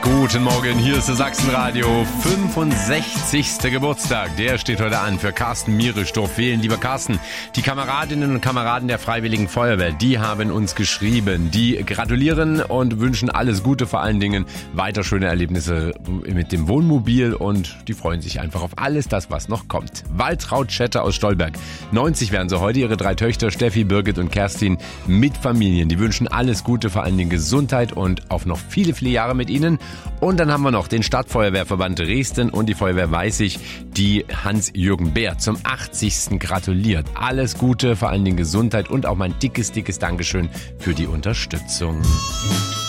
Guten Morgen, hier ist das Sachsenradio. 65. Geburtstag, der steht heute an für Carsten Mierestorff. Lieber Carsten, die Kameradinnen und Kameraden der Freiwilligen Feuerwehr, die haben uns geschrieben. Die gratulieren und wünschen alles Gute, vor allen Dingen weiter schöne Erlebnisse mit dem Wohnmobil und die freuen sich einfach auf alles das, was noch kommt. Waltraud Schetter aus Stolberg. 90 werden sie heute, ihre 3 Töchter Steffi, Birgit und Kerstin mit Familien. Die wünschen alles Gute, vor allen Dingen Gesundheit und auf noch viele, viele Jahre mit ihnen. Und dann haben wir noch den Stadtfeuerwehrverband Dresden und die Feuerwehr Weißig, die Hans-Jürgen Bär zum 80. gratuliert. Alles Gute, vor allen Dingen Gesundheit und auch mein dickes, dickes Dankeschön für die Unterstützung.